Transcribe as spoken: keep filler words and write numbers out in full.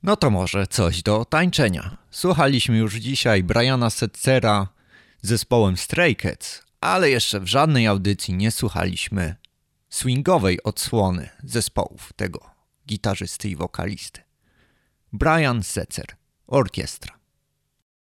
No to może coś do tańczenia. Słuchaliśmy już dzisiaj Briana Setzera z zespołem Stray Cats, ale jeszcze w żadnej audycji nie słuchaliśmy swingowej odsłony zespołów tego gitarzysty i wokalisty. Brian Setzer, orkiestra.